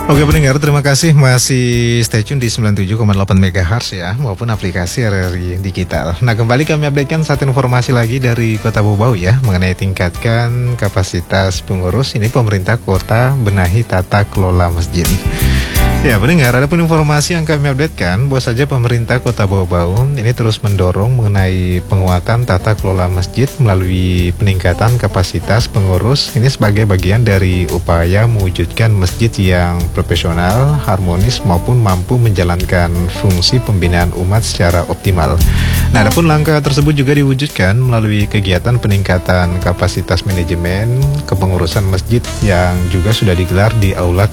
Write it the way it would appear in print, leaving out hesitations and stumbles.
Oke pendengar, terima kasih masih stay tune di 97,8 MHz ya, maupun aplikasi RRI Digital. Nah, kembali kami updatekan satu informasi lagi dari Kota Bau ya, mengenai tingkatkan kapasitas pengurus. Ini pemerintah kota benahi tata kelola masjid. Ya pendengar, ada pun informasi yang kami updatekan bahwa saja pemerintah Kota Bau ini terus mendorong mengenai penguatan tata kelola masjid melalui peningkatan kapasitas pengurus. Ini sebagai bagian dari upaya mewujudkan masjid yang profesional, harmonis maupun mampu menjalankan fungsi pembinaan umat secara optimal. Nah, adapun langkah tersebut juga diwujudkan melalui kegiatan peningkatan kapasitas manajemen kepengurusan masjid yang juga sudah digelar di Aula